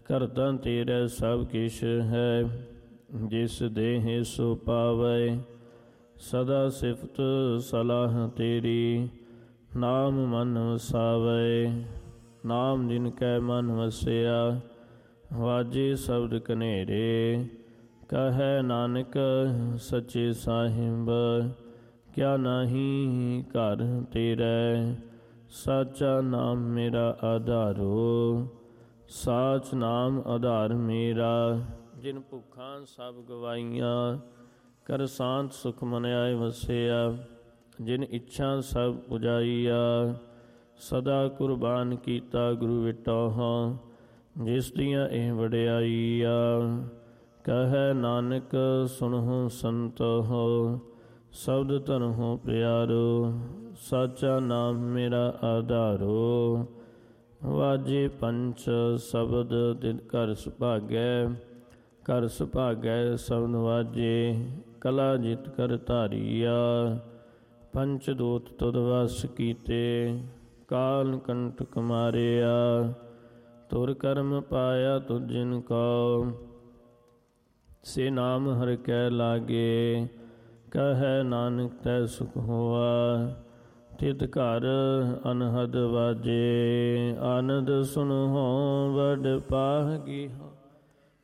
ਕਰਤਾ ਤੇਰਾ ਸਭ ਕਿਛ ਹੈ, ਜਿਸ ਦੇਹ ਸੋ ਪਾਵੈ। ਸਦਾ ਸਿਫਤ ਸਲਾਹ ਤੇਰੀ, ਨਾਮ ਮਨ ਵਸਾਵੈ। ਨਾਮ ਜਿਨ ਕੈ ਮਨ ਵਸਿਆ, ਵਾਜੇ ਸ਼ਬਦ ਕਨੇਰੇ। ਕਹੈ ਨਾਨਕ ਸੱਚੇ ਸਾਹਿਬ, ਕਿਆ ਨਾਹੀ ਘਰ ਤੇਰੇ। ਸਾਚਾ ਨਾਮ ਮੇਰਾ ਆਧਾਰੋ, ਸਾਚ ਨਾਮ ਆਧਾਰ ਮੇਰਾ। ਜਿਨ ਭੁੱਖਾਂ ਸਭ ਗਵਾਈਆਂ, ਕਰ ਸ਼ਾਂਤ ਸੁਖ ਮਨ ਆਏ ਵਸਿਆ। ਜਿਨ ਇੱਛਾ ਸਭ ਪੁਜਾਈਆ, ਸਦਾ ਕੁਰਬਾਨ ਕੀਤਾ ਗੁਰੂ ਵਿਟੋਹਾ। ਜਿਸ ਦੀਆਂ ਇਹ ਵਡਿਆਈਆ, ਕਹੈ ਨਾਨਕ ਸੁਣਹੁ ਸੰਤੋਹ। ਸ਼ਬਦ ਧਨਹੁ ਪਿਆਰੋ, ਸਾਚਾ ਨਾਮ ਮੇਰਾ ਆਧਾਰੋ। ਵਾਜੇ ਪੰਚ ਸ਼ਬਦ ਤਿਨ ਘਰ ਸੁਭਾਗੈ, ਘਰ ਸੁਭਾਗੈ ਸ਼ਬਦ ਵਾਜੇ। ਕਲਾ ਜਿਤ ਕਰ ਧਾਰੀਆ, ਪੰਚ ਦੂਤ ਤੁਧ ਵਸ ਕੀਤੇ। ਕਾਲ ਕੰਟਕ ਮਾਰਿਆ, ਤੁਰ ਕਰਮ ਪਾਇਆ ਤੁਧ ਜਿਨ ਕੋ। ਸੇ ਨਾਮ ਹਰਿ ਕੈ ਲਾਗੇ, ਕਹੈ ਨਾਨਕ ਤੈ ਸੁਖ ਹੋਆ। ਤਿਤ ਘਰ ਅਨਹਦ ਵਾਜੇ, ਆਨੰਦ ਸੁਨਹੁ ਵਡ ਪਾਹਗੀ ਹੋ।